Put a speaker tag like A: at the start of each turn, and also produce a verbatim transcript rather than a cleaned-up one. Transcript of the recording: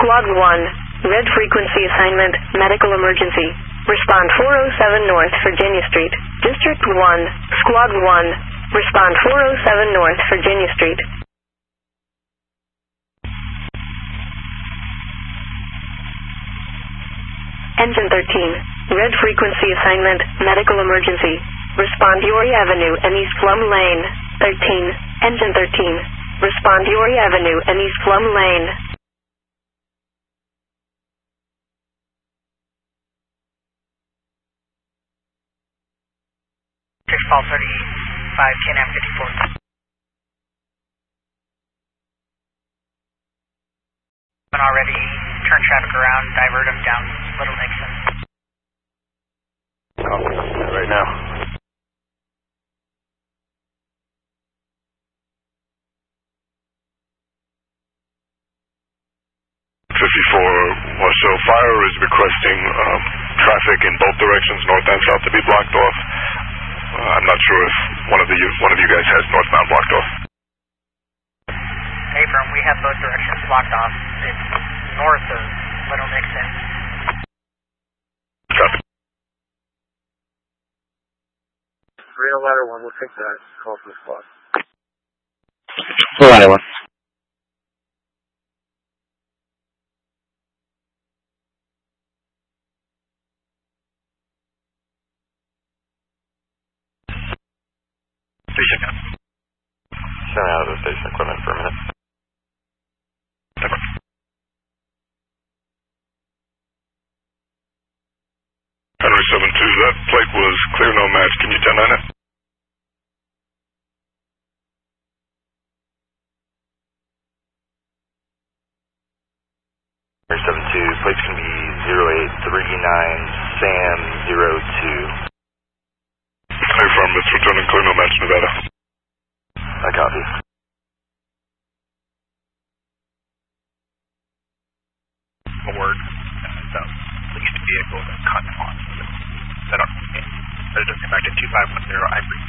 A: Squad one, red frequency assignment, medical emergency. Respond four oh seven North Virginia Street. District one, Squad one, respond four oh seven North Virginia Street. Engine thirteen, red frequency assignment, medical emergency. Respond Yorry Avenue and East Plum Lane. thirteen, Engine thirteen, respond Yorry Avenue and East Plum Lane.
B: Fall thirty-five, T N M fifty-four. Already turn traffic around, divert them down Little Nixon.
C: Oh, right now.
D: fifty-four or so fire is requesting um, traffic in both directions, north and south, to be blocked off. Uh, I'm not sure if one of the one of you guys has northbound blocked off.
B: Abram, we have both directions blocked off. It's north of Little Nixon.
D: Copy.
C: Reno Ladder one, we'll take that call from the squad.
E: Ladder one.
D: Station gun.
C: Send out of the station equipment for a minute.
D: Never. Henry seven two, that plate was clear, no match. Can you ten nine it?
C: Henry seven two, plates can be zero eight three nine Sam zero two.
D: Hey, firm, it's returning clear, no match, Nevada.
C: I copy.
F: A word, and the police vehicle that cut on that are that is connected to two five one zero Ivory.